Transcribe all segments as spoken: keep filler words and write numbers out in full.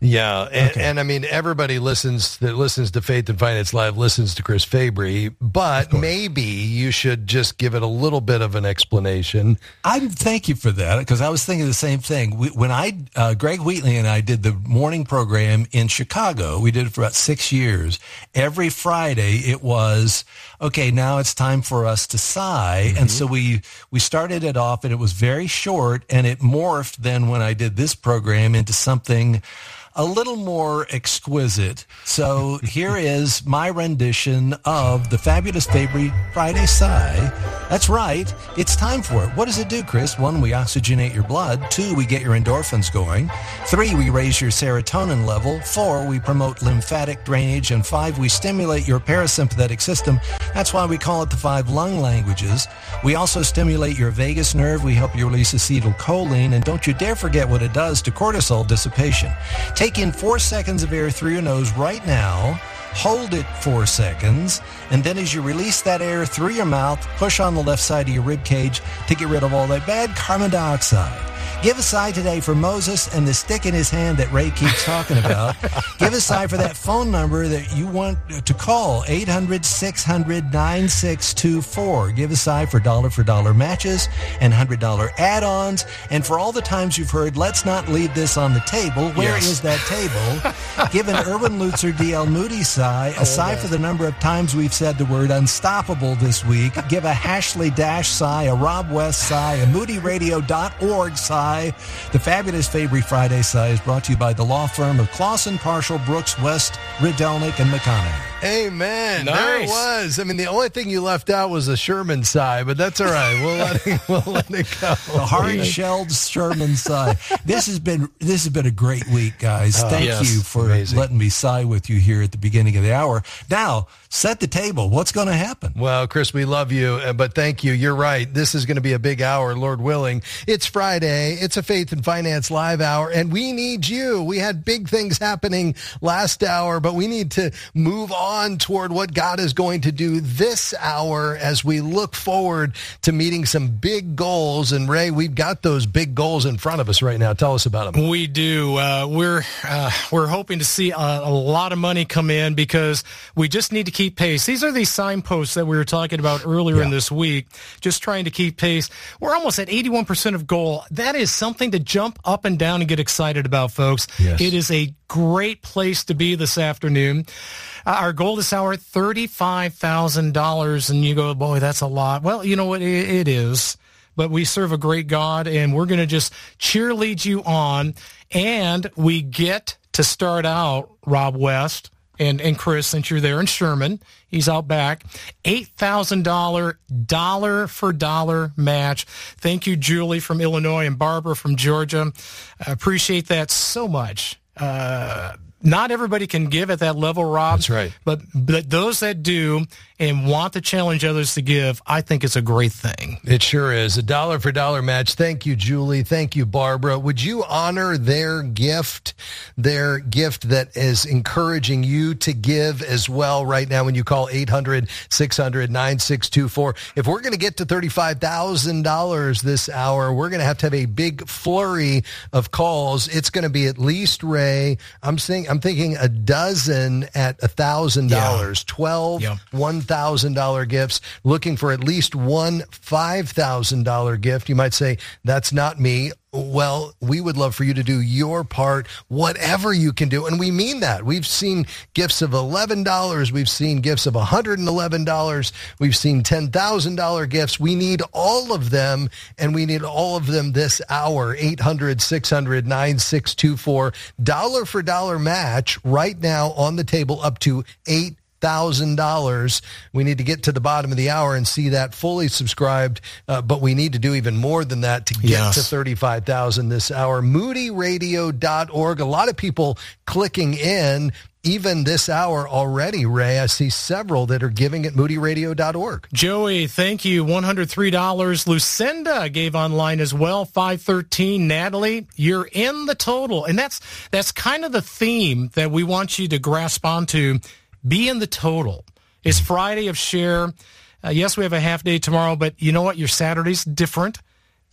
Yeah, and, Okay. and I mean, everybody listens that listens to Faith and Finance Live listens to Chris Fabry, but maybe you should just give it a little bit of an explanation. I thank you for that, because I was thinking the same thing. We, when I, uh, Greg Wheatley and I did the morning program in Chicago, we did it for about six years. Every Friday it was, okay, now it's time for us to sigh. Mm-hmm. And so we, we started it off, and it was very short, and it morphed then when I did this program into something a little more exquisite. So here is my rendition of the Fabulous Fabry Friday Sigh. That's right. It's time for it. What does it do, Chris? One, we oxygenate your blood. Two, we get your endorphins going. Three, we raise your serotonin level. Four, we promote lymphatic drainage. And five, we stimulate your parasympathetic system. That's why we call it the five lung languages. We also stimulate your vagus nerve. We help you release acetylcholine. And don't you dare forget what it does to cortisol dissipation. Take in four seconds of air through your nose right now. Hold it four seconds. And then as you release that air through your mouth, push on the left side of your rib cage to get rid of all that bad carbon dioxide. Give a sigh today for Moses and the stick in his hand that Ray keeps talking about. Give a sigh for that phone number that you want to call, eight hundred, six hundred, nine six two four. Give a sigh for dollar for dollar matches and one hundred dollars add-ons. And for all the times you've heard, let's not leave this on the table. Where Yes. is that table? Give an Erwin Lutzer D L Moody sigh, a sigh for the number of times we've said the word unstoppable this week. Give a Hashley Dash sigh, a Rob West sigh, a moody radio dot org sigh. The Fabulous Fabry Friday sigh is brought to you by the law firm of Clausen, Parshall, Brooks, West, Ridelnik, and McConaughey. Amen. There it Nice. was. I mean, the only thing you left out was a Sherman sigh, but that's all right. We'll let it, we'll let it go. The hard-shelled Sherman sigh. This has been this has been a great week, guys. Thank yes. you for Amazing. letting me sigh with you here at the beginning of the hour. Now, set the table. What's going to happen? Well, Chris, we love you, uh, but thank you. You're right. This is going to be a big hour, Lord willing. It's Friday. It's a Faith and Finance Live hour, and we need you. We had big things happening last hour, but we need to move on toward what God is going to do this hour as we look forward to meeting some big goals. And Ray, we've got those big goals in front of us right now. Tell us about them. We do. Uh, we're uh, we're hoping to see a, a lot of money come in because we just need to keep pace. These are these signposts that we were talking about earlier Yeah. in this week, just trying to keep pace. We're almost at eighty-one percent of goal. That is something to jump up and down and get excited about, folks. Yes. It is a great place to be this afternoon. Uh, our goal this hour, thirty-five thousand dollars. And you go, boy, that's a lot. Well, you know what? It, it is. But we serve a great God, and we're going to just cheerlead you on. And we get to start out, Rob West and, and Chris, since you're there in Sherman. He's out back. eight thousand dollars dollar for dollar match. Thank you, Julie from Illinois and Barbara from Georgia. I appreciate that so much. Uh, not everybody can give at that level, Rob. That's right. But, but those that do and want to challenge others to give, I think it's a great thing. It sure is. A dollar for dollar match. Thank you, Julie. Thank you, Barbara. Would you honor their gift, their gift that is encouraging you to give as well right now when you call eight hundred, six hundred, nine six two four? If we're going to get to thirty-five thousand dollars this hour, we're going to have to have a big flurry of calls. It's going to be at least, Ray, I'm saying, I'm thinking a dozen at one thousand dollars, twelve Yeah. one thousand dollars gifts, looking for at least one five thousand dollars gift. You might say, that's not me. Well, we would love for you to do your part, whatever you can do. And we mean that. We've seen gifts of eleven dollars. We've seen gifts of one hundred eleven dollars. We've seen ten thousand dollars gifts. We need all of them, and we need all of them this hour. eight hundred, six hundred, nine six two four. Dollar for dollar match right now on the table up to eight thousand dollars. We need to get to the bottom of the hour and see that fully subscribed, uh, but we need to do even more than that to get Yes. to thirty-five thousand this hour. moody radio dot org. A lot of people clicking in even this hour already, Ray. I see several that are giving at moody radio dot org. Joey, thank you. one hundred three dollars. Lucinda gave online as well, five thirteen. Natalie, you're in the total. And that's that's kind of the theme that we want you to grasp onto. Be in the total. It's Friday of Share. Uh, yes, we have a half day tomorrow, but you know what? Your Saturday's different.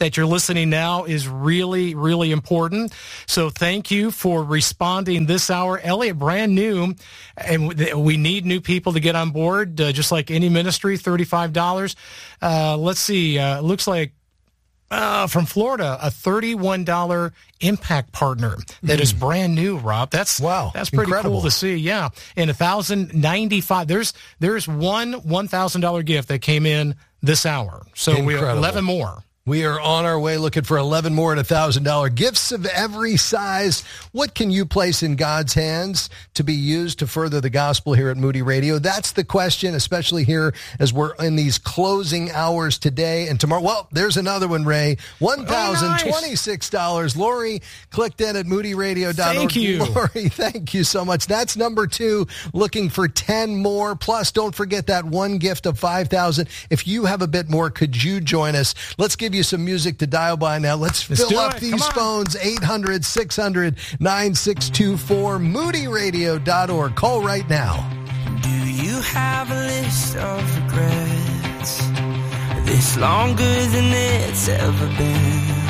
that you're listening now is really, really important. So thank you for responding this hour. Elliot, brand new, and we need new people to get on board, uh, just like any ministry, thirty-five dollars. Uh, let's see, uh, looks like Uh, from Florida, a thirty-one dollars impact partner that mm. is brand new, Rob. That's wow. That's pretty Incredible. cool to see. Yeah. And one thousand ninety-five dollars. There's, there's one one thousand dollars gift that came in this hour. So Incredible. we have eleven more. We are on our way looking for eleven more and one thousand dollars gifts of every size. What can you place in God's hands to be used to further the gospel here at Moody Radio? That's the question, especially here as we're in these closing hours today and tomorrow. Well, there's another one, Ray. one thousand twenty-six dollars. Oh, nice. Lori clicked in at moody radio dot org. Thank you. Lori, thank you so much. That's number two, looking for ten more. Plus, don't forget that one gift of five thousand dollars. If you have a bit more, could you join us? Let's give you some music to dial by now. Let's, Let's fill up it. These phones. eight hundred, six hundred, nine six two four, moody radio dot org. Call right now. Do you have a list of regrets? This longer than it's ever been?